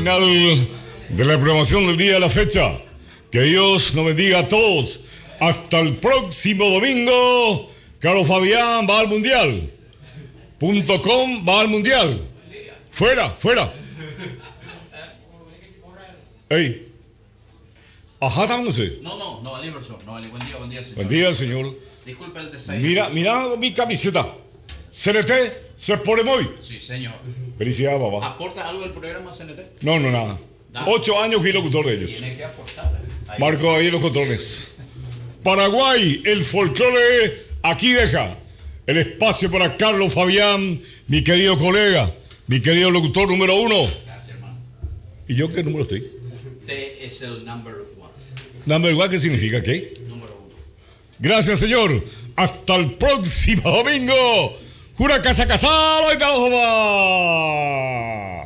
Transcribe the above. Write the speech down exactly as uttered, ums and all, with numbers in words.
final de la programación del día de la fecha. Que Dios nos bendiga a todos. Hasta el próximo domingo. Carlos Fabián va al mundial. Punto com va al mundial. Fuera, fuera. Ey. Ajá, estamos. No, no, no, Ali Verso. No, Ali, buen día, buen día, señor. Buen día, señor. Disculpe el desayuno. Mira, mira mi camiseta. C N T se pone muy. Sí, señor. Felicidades, papá. ¿Aporta algo al programa C N T? No, no, nada. Nada. Ocho años y locutor de ellos. Tiene que aportar. Ahí. Marco ahí los controles. Paraguay, el folclore aquí deja el espacio para Carlos Fabián, mi querido colega, mi querido locutor número uno. Gracias, hermano. ¿Y yo qué número estoy? T es el number one. Number one, ¿qué significa qué? Número uno. Gracias, señor. Hasta el próximo domingo. Jura casa casado y te lo